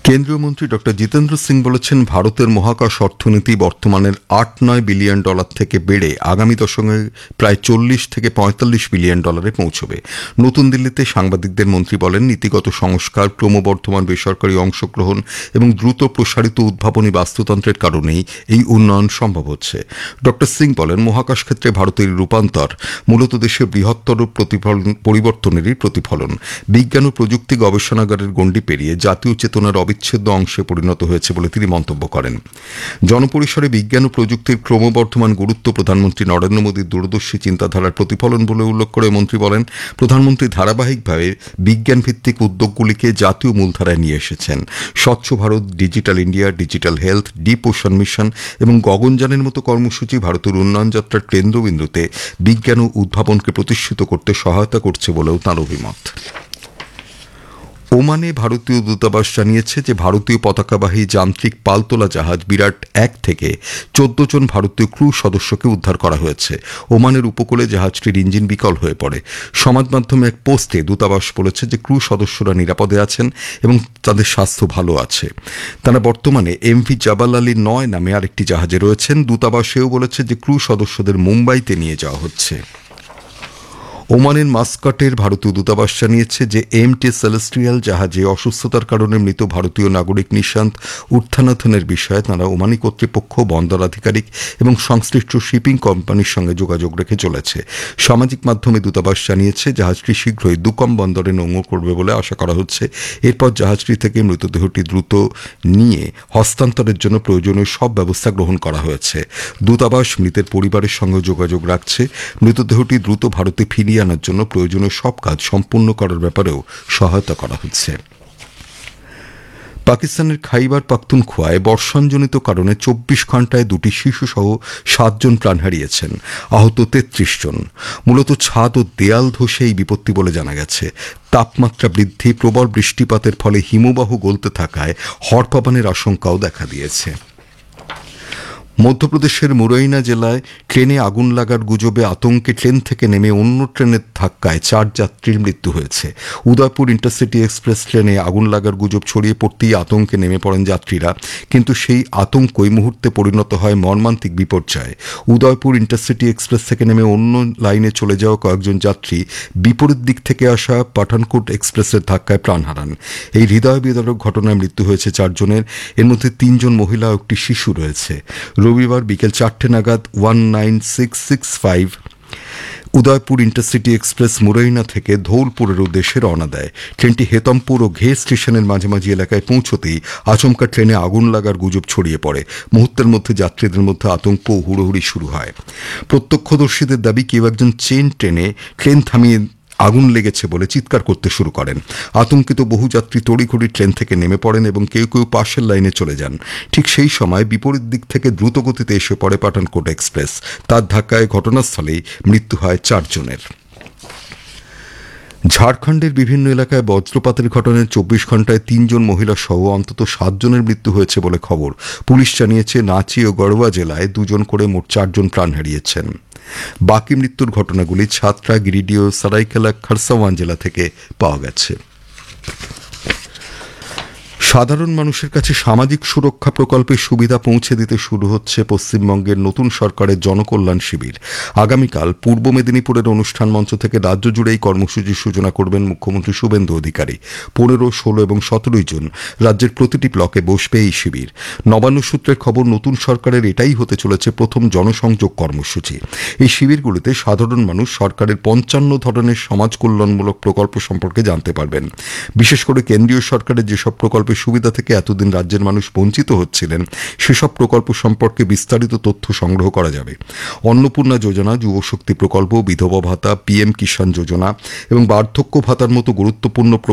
কেন্দ্রীয় মন্ত্রী ডক্টর জিতেন্দ্র সিং বলেছেন, ভারতের মহাকাশ অর্থনীতি বর্তমানের ৮-৯ বিলিয়ন ডলার থেকে বেড়ে আগামী দশকে প্রায় ৪০ থেকে ৪৫ বিলিয়ন ডলারে পৌঁছবে। নতুন দিল্লিতে সাংবাদিকদের মন্ত্রী বলেন, নীতিগত সংস্কার, ক্রমবর্ধমান বেসরকারি অংশগ্রহণ এবং দ্রুত প্রসারিত উদ্ভাবনী বাস্তুতন্ত্রের কারণেই এই উন্নয়ন সম্ভব হচ্ছে। ডক্টর সিং বলেন, মহাকাশ ক্ষেত্রে ভারতের রূপান্তর মূলত দেশের বৃহত্তর পরিবর্তনেরই প্রতিফলন। বিজ্ঞান ও প্রযুক্তি গবেষণাগারের গণ্ডি পেরিয়ে জাতীয় চেতনার অবিচ্ছেদ্য অংশে পরিণত হয়েছে বলে তিনি মন্তব্য করেন। জনপরিসরে বিজ্ঞান ও প্রযুক্তির ক্রমবর্ধমান গুরুত্ব প্রধানমন্ত্রী নরেন্দ্র মোদীর দূরদর্শী চিন্তাধারার প্রতিফলন বলে উল্লেখ করে মন্ত্রী বলেন, প্রধানমন্ত্রী ধারাবাহিকভাবে বিজ্ঞান ভিত্তিক উদ্যোগগুলিকে জাতীয় মূলধারায় নিয়ে এসেছেন। স্বচ্ছ Bharat, digital India, digital health, deep ocean mission এবং গগনযানের মতো কর্মসূচি ভারতের উন্নয়ন যাত্রার কেন্দ্রবিন্দুতে বিজ্ঞান ও উদ্ভাবনকে প্রতিষ্ঠিত করতে সহায়তা করছে বলেও তাঁর অভিমত। ওমানে ভারতীয় দূতাবাস জানিয়েছে যে ভারতীয় পতাকাবাহী যান্ত্রিক পালতোলা জাহাজ বিরাট ১ থেকে ১৪ জন ভারতীয় ক্রু সদস্যকে উদ্ধার করা হয়েছে। ওমানের উপকূলে জাহাজটির ইঞ্জিন বিকল হয়ে পড়ে। সমাজ মাধ্যমে এক পোস্টে দূতাবাস বলেছে যে ক্রু সদস্যরা নিরাপদে আছেন এবং তাদের স্বাস্থ্য ভালো আছে। তারা বর্তমানে এমভি জাবাল আলী ৯ নামে আরেকটি জাহাজে রয়েছেন। দূতাবাস এও বলেছে যে ক্রু সদস্যদের মুম্বাইতে নিয়ে যাওয়া হচ্ছে। ওমানের মাস্কাটের ভারতীয় দূতাবাস জানিয়েছে যে এমটি সেলেস্টিয়াল জাহাজে অসুস্থতার কারণে মৃত ভারতীয় নাগরিক নিশান্ত উত্থানাথনের বিষয়ে তারা ওমানি কর্তৃপক্ষ, বন্দর আধিকারিক এবং সংশ্লিষ্ট শিপিং কোম্পানির সঙ্গে যোগাযোগ রেখে চলেছে। সামাজিক মাধ্যমে দূতাবাস জানিয়েছে জাহাজটি শীঘ্রই দুকম বন্দরে নোঙর করবে বলে আশা করা হচ্ছে। এরপর জাহাজটি থেকে মৃতদেহটি দ্রুত নিয়ে হস্তান্তরের জন্য প্রয়োজনীয় সব ব্যবস্থা গ্রহণ করা হয়েছে। দূতাবাস মৃতের পরিবারের সঙ্গে যোগাযোগ রাখছে। মৃতদেহটি দ্রুত ভারতে ফিরিয়ে আনার জন্য প্রয়োজনীয় সব কাজ সম্পূর্ণ করার ব্যাপারেও সহায়তা করা হচ্ছে। পাকিস্তানের খাইবার পাখতুনখোয়ায় বর্ষণজনিত কারণে ২৪ ঘণ্টায় ২টি শিশুসহ ৭ জন প্রাণ হারিয়েছেন, আহত ৩৩ জন। মূলত ছাদ ও দেয়াল ধসে এই বিপত্তি বলে জানা গেছে। তাপমাত্রা বৃদ্ধি, প্রবল বৃষ্টিপাতের ফলে হিমবাহ গলতে থাকায় হড়পাবানের আশঙ্কাও দেখা দিয়েছে। মধ্যপ্রদেশের মুরাইনা জেলায় ট্রেনে আগুন লাগার গুজবে আতঙ্কে ট্রেন থেকে নেমে অন্য ট্রেনের ধাক্কায় ৪ যাত্রীর মৃত্যু হয়েছে। উদয়পুর ইন্টারসিটি এক্সপ্রেস ট্রেনে আগুন লাগার গুজব ছড়িয়ে পড়তেই আতঙ্কে নেমে পড়েন যাত্রীরা, কিন্তু সেই আতঙ্কই মুহূর্তে পরিণত হয় মর্মান্তিক বিপর্যয়ে। উদয়পুর ইন্টারসিটি এক্সপ্রেস থেকে নেমে অন্য লাইনে চলে যাওয়া কয়েকজন যাত্রী বিপরীত দিক থেকে আসা পাঠানকোট এক্সপ্রেসের ধাক্কায় প্রাণ হারান। এই হৃদয় বিদারক ঘটনায় মৃত্যু হয়েছে ৪ জনের, এর মধ্যে ৩ জন মহিলা ও একটি শিশু রয়েছে। রবিবার বিকেল ৪টে নাগাদ 19665 উদয়পুর ইন্টারসিটি এক্সপ্রেস মুরাইনা থেকে ধৌলপুরের উদ্দেশ্যে রওনা দেয়। ট্রেনটি হেতমপুর ও ঘে স্টেশনের মাঝামাঝি এলাকায় পৌঁছতেই আচমকা ট্রেনে আগুন লাগার গুজব ছড়িয়ে পড়ে। মুহূর্তের মধ্যে যাত্রীদের মধ্যে আতঙ্ক ও হুড়োহুড়ি শুরু হয়। প্রত্যক্ষদর্শীদের দাবি, কেউ একজন ট্রেন থামিয়ে আগুন লেগেছে বলে চিৎকার করতে শুরু করেন। আতঙ্কিত বহু যাত্রী তড়িঘড়ি ট্রেন থেকে নেমে পড়েন এবং কেউ কেউ পাশের লাইনে চলে যান। ঠিক সেই সময় বিপরীত দিক থেকে দ্রুতগতিতে এসে পড়ে পাঠানকোট এক্সপ্রেস। তার ধাক্কায় ঘটনাস্থলেই মৃত্যু হয় ৪ জনের। ঝাড়খণ্ডের বিভিন্ন এলাকায় বজ্রপাতের ঘটনায় ২৪ ঘণ্টায় ৩ জন মহিলা সহ অন্তত ৭ জনের মৃত্যু হয়েছে বলে খবর। পুলিশ জানিয়েছে, রাঁচি ও গড়ওয়া জেলায় ২ জন করে মোট ৪ জন প্রাণ হারিয়েছেন। বাকি মৃত্যুর ঘটনাগুলি ছাত্রা, গিরিডি ও সারাইকেলা খরসাওয়ান জেলা থেকে পাওয়া গেছে। সাধারণ মানুষের কাছে সামাজিক সুরক্ষা প্রকল্পের সুবিধা পৌঁছে দিতে শুরু হচ্ছে পশ্চিমবঙ্গের নতুন সরকারের জনকল্যাণ শিবির। আগামীকাল পূর্ব মেদিনীপুরের অনুষ্ঠান মঞ্চ থেকে রাজ্য জুড়ে এই কর্মসূচির সূচনা করবেন মুখ্যমন্ত্রী শুভেন্দু অধিকারী। ১৫, ১৬ এবং ১৭ জুন রাজ্যের প্রতিটি ব্লকে বসবে এই শিবির। নবান্ন সূত্রের খবর, নতুন সরকারের এটাই হতে চলেছে প্রথম জনসংযোগ কর্মসূচি। এই শিবিরগুলিতে সাধারণ মানুষ সরকারের ৫৫ ধরনের সমাজ কল্যাণমূলক প্রকল্প সম্পর্কে জানতে পারবেন। বিশেষ করে কেন্দ্রীয় সরকারের যেসব প্রকল্পের সুবিধা থেকে এতদিন রাজ্যের মানুষ বঞ্চিত হচ্ছিলেন, সেসব প্রকল্প সম্পর্কে বিস্তারিত তথ্য সংগ্রহ করা যাবে। অন্নপূর্ণা যোজনা, যুবশক্তি প্রকল্প, বিধবা ভাতা, পিএম কিষাণ যোজনা এবং বার্ধক্য ভাতার মতো গুরুত্বপূর্ণ